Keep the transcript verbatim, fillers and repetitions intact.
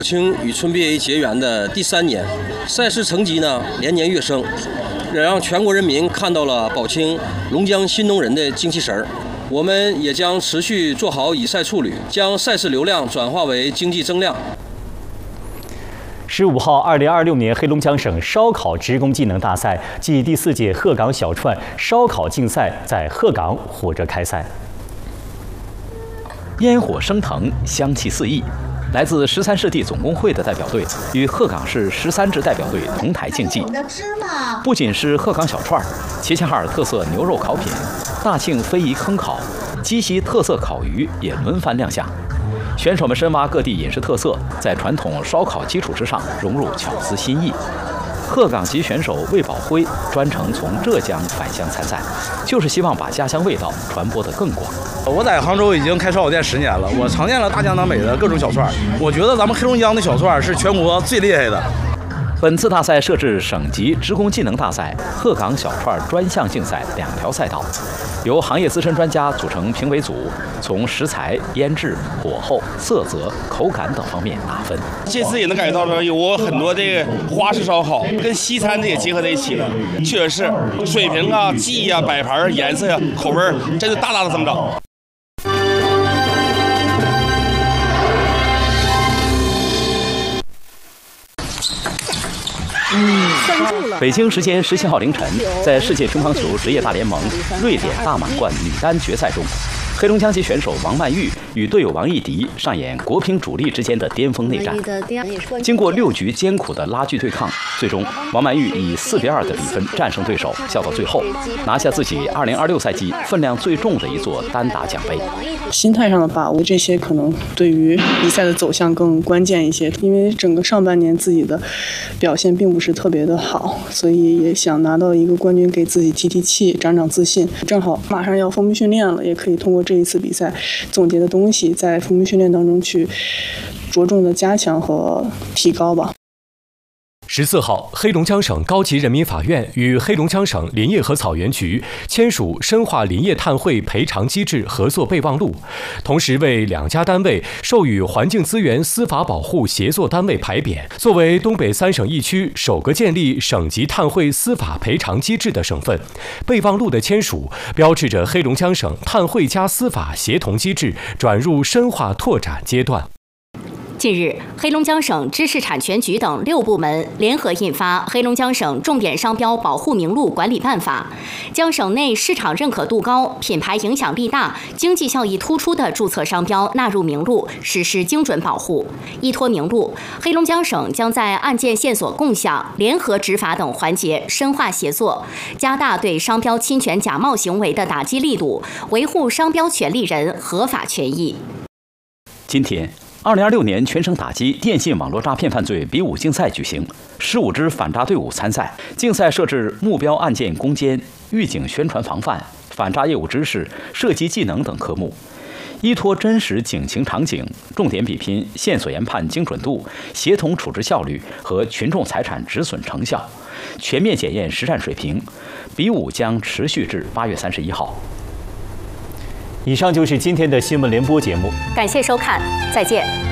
青与村 B A 结缘的第三年，赛事成绩呢年年跃升，也让全国人民看到了宝清龙江新农人的精气神儿。我们也将持续做好以赛处理，将赛事流量转化为经济增量。 十五号，二零二六年黑龙江省烧烤职工技能大赛暨第四届鹤岗小串烧烤竞赛在鹤岗火热开赛。 烟火升腾，香气四溢。来自十三市地总工会的代表队与鹤岗市十三支代表队同台竞技。不仅是鹤岗小串、齐齐哈尔特色牛肉烤品、大庆非遗坑烤、鸡西特色烤鱼也轮番亮相。选手们深挖各地饮食特色，在传统烧烤基础之上融入巧思新意。鹤岗籍选手魏宝辉专程从浙江返乡参赛，就是希望把家乡味道传播得更广。 我在杭州已经开烧烤店十年了，我尝遍了大江南北的各种小串，我觉得咱们黑龙江的小串是全国最厉害的。 本次大赛设置省级职工技能大赛、鹤岗小串专项竞赛两条赛道，由行业资深专家组成评委组，从食材、腌制、火候、色泽、口感等方面打分。 这次也能感觉到了有很多这个花式烧烤跟西餐的也结合在一起了，确实是水平啊、技艺啊、摆盘、颜色呀、口味真是大大的增长。 北京时间十七号凌晨，在世界乒乓球职业大联盟瑞典大满贯女单决赛中，黑龙江籍选手王曼玉与队友王艺迪上演国乒主力之间的巅峰内战。经过六局艰苦的拉锯对抗，最终王曼玉以四比二的比分战胜对手，笑到最后，拿下自己二零二六赛季分量最重的一座单打奖杯。 心态上的把握，这些可能对于比赛的走向更关键一些。因为整个上半年自己的表现并不是特别的好，所以也想拿到一个冠军，给自己提提气，长长自信。正好马上要封闭训练了，也可以通过这一次比赛总结的东西，在封闭训练当中去着重的加强和提高吧。 十四号，黑龙江省高级人民法院与黑龙江省林业和草原局签署深化林业碳汇赔偿机制合作备忘录，同时为两家单位授予环境资源司法保护协作单位牌匾。作为东北三省一区首个建立省级碳汇司法赔偿机制的省份，备忘录的签署标志着黑龙江省碳汇加司法协同机制转入深化拓展阶段。 近日，黑龙江省知识产权局等六部门联合印发《黑龙江省重点商标保护名录管理办法》，将省内市场认可度高、品牌影响力大、经济效益突出的注册商标纳入名录，实施精准保护。依托名录，黑龙江省将在案件线索共享、联合执法等环节深化协作，加大对商标侵权假冒行为的打击力度，维护商标权利人合法权益。 今天，二零二六年全省打击电信网络诈骗犯罪比武竞赛举行，十五支反诈队伍参赛。竞赛设置目标案件攻坚、预警宣传防范、反诈业务知识、射击技能等科目，依托真实警情场景，重点比拼线索研判精准度、协同处置效率和群众财产止损成效，全面检验实战水平。比武将持续至八月三十一号。 以上就是今天的新闻联播节目， 感谢收看，再见。